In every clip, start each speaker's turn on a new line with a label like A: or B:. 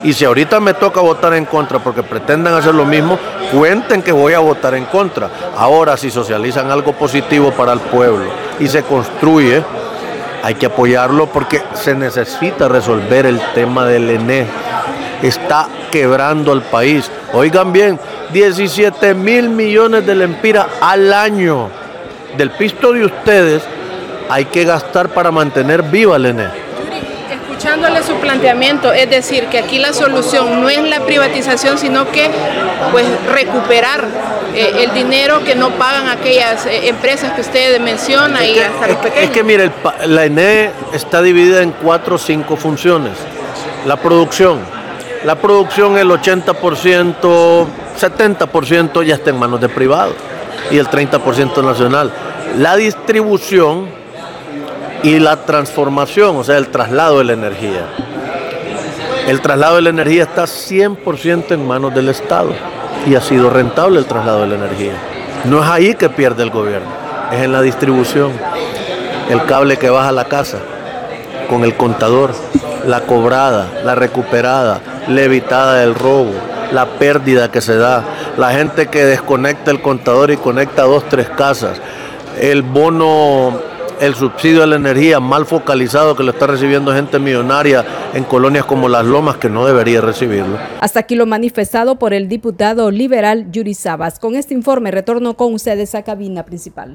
A: Y si ahorita me toca votar en contra porque pretendan hacer lo mismo, cuenten que voy a votar en contra. Ahora, si socializan algo positivo para el pueblo y se construye, hay que apoyarlo porque se necesita resolver el tema del ENE. Está quebrando al país. Oigan bien, 17,000 millones de lempiras al año del pisto de ustedes hay que gastar para mantener viva el ENE.
B: Escuchándole su planteamiento, es decir, que aquí la solución no es la privatización, sino que pues recuperar el dinero que no pagan aquellas empresas que usted menciona y hasta los pequeños.
A: Es que mire, la ENE está dividida en 4 o 5 funciones. La producción el 80%, 70% ya está en manos de privados y el 30% nacional. La distribución y la transformación, o sea, el traslado de la energía. El traslado de la energía está 100% en manos del Estado y ha sido rentable el traslado de la energía. No es ahí que pierde el gobierno, es en la distribución. El cable que baja a la casa, con el contador, la cobrada, la recuperada, la evitada del robo, la pérdida que se da, la gente que desconecta el contador y conecta 2, 3 casas, el bono, el subsidio de la energía mal focalizado que lo está recibiendo gente millonaria en colonias como Las Lomas que no debería recibirlo.
C: Hasta aquí lo manifestado por el diputado liberal Yuri Sabas. Con este informe retorno con ustedes a cabina principal.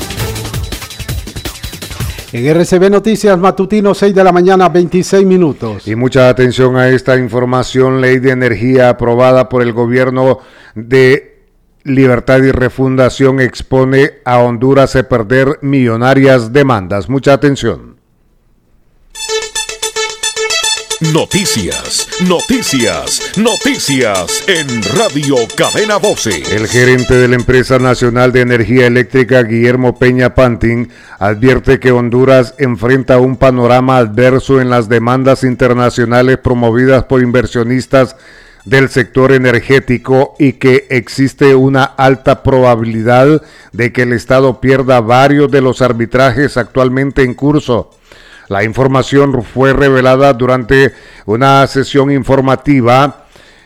D: En RCB Noticias Matutino, 6 de la mañana, 26 minutos.
E: Y mucha atención a esta información. Ley de energía aprobada por el gobierno de Libertad y Refundación expone a Honduras a perder millonarias demandas. Mucha atención.
F: Noticias en Radio Cadena Voces.
E: El gerente de la Empresa Nacional de Energía Eléctrica, Guillermo Peña Pantin, advierte que Honduras enfrenta un panorama adverso en las demandas internacionales promovidas por inversionistas del sector energético y que existe una alta probabilidad de que el Estado pierda varios de los arbitrajes actualmente en curso. La información fue revelada durante una sesión informativa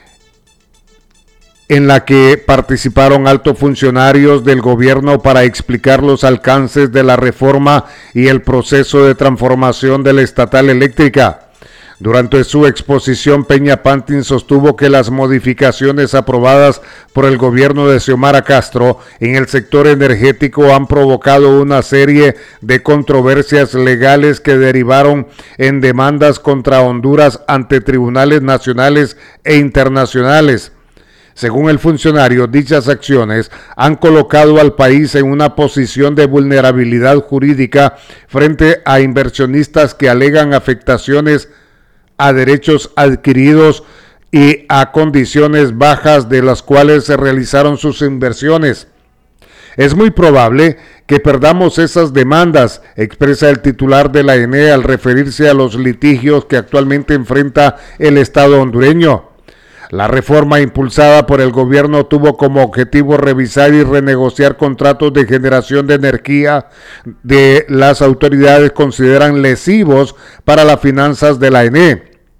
E: en la que participaron altos funcionarios del gobierno para explicar los alcances de la reforma y el proceso de transformación de la estatal eléctrica. Durante su exposición, Peña Pantin sostuvo que las modificaciones aprobadas por el gobierno de Xiomara Castro en el sector energético han provocado una serie de controversias legales que derivaron en demandas contra Honduras ante tribunales nacionales e internacionales. Según el funcionario, dichas acciones han colocado al país en una posición de vulnerabilidad jurídica frente a inversionistas que alegan afectaciones a derechos adquiridos y a condiciones bajas de las cuales se realizaron sus inversiones. Es muy probable que perdamos esas demandas, expresa el titular de la ENE al referirse a los litigios que actualmente enfrenta el Estado hondureño. La reforma impulsada por el gobierno tuvo como objetivo revisar y renegociar contratos de generación de energía de las autoridades consideran lesivos para las finanzas de la ENE,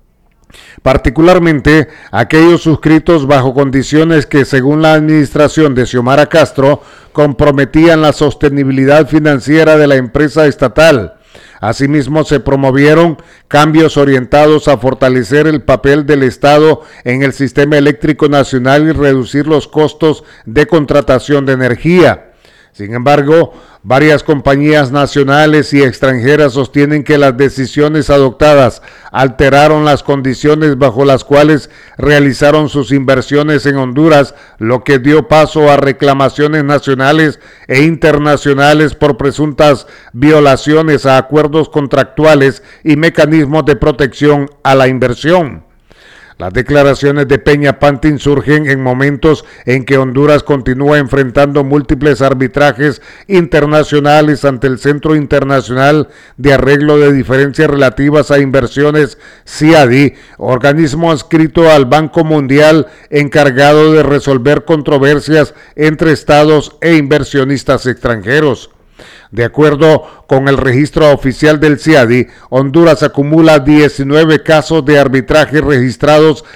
E: particularmente aquellos suscritos bajo condiciones que, según la administración de Xiomara Castro, comprometían la sostenibilidad financiera de la empresa estatal. Asimismo, se promovieron cambios orientados a fortalecer el papel del Estado en el sistema eléctrico nacional y reducir los costos de contratación de energía. Sin embargo, varias compañías nacionales y extranjeras sostienen que las decisiones adoptadas alteraron las condiciones bajo las cuales realizaron sus inversiones en Honduras, lo que dio paso a reclamaciones nacionales e internacionales por presuntas violaciones a acuerdos contractuales y mecanismos de protección a la inversión. Las declaraciones de Peña Pantin surgen en momentos en que Honduras continúa enfrentando múltiples arbitrajes internacionales ante el Centro Internacional de Arreglo de Diferencias Relativas a Inversiones, CIADI, organismo adscrito al Banco Mundial encargado de resolver controversias entre estados e inversionistas extranjeros. De acuerdo con el registro oficial del CIADI, Honduras acumula 19 casos de arbitraje registrados